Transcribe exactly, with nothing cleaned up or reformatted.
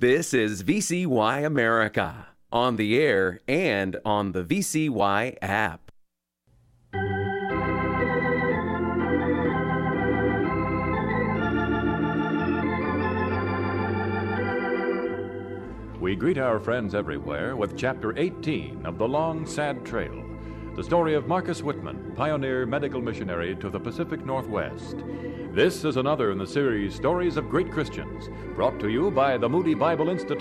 This is V C Y America, on the air and on the V C Y app. We greet our friends everywhere with Chapter eighteen of The Long, Sad Trail, the story of Marcus Whitman, pioneer medical missionary to the Pacific Northwest. This is another in the series Stories of Great Christians, brought to you by the Moody Bible Institute